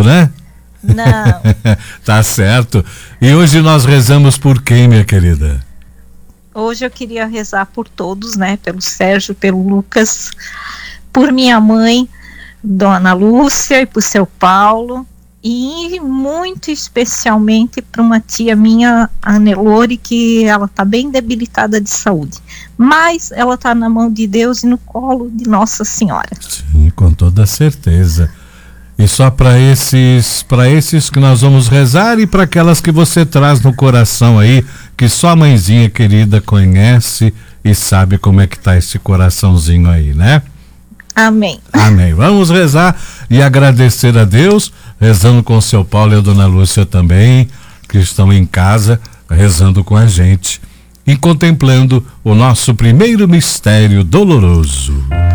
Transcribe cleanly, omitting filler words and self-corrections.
né? Não. Tá certo. E hoje nós rezamos por quem, minha querida? Hoje eu queria rezar por todos, né? Pelo Sérgio, pelo Lucas, por minha mãe, Dona Lúcia, e por seu Paulo, e muito especialmente para uma tia minha, a Nelore, que ela está bem debilitada de saúde, mas ela está na mão de Deus e no colo de Nossa Senhora. Sim, com toda certeza. E só para esses que nós vamos rezar, e para aquelas que você traz no coração aí, que só a mãezinha querida conhece e sabe como é que tá esse coraçãozinho aí, né? Amém. Amém. Vamos rezar e agradecer a Deus, rezando com o seu Paulo e a Dona Lúcia também, que estão em casa rezando com a gente e contemplando o nosso primeiro mistério doloroso.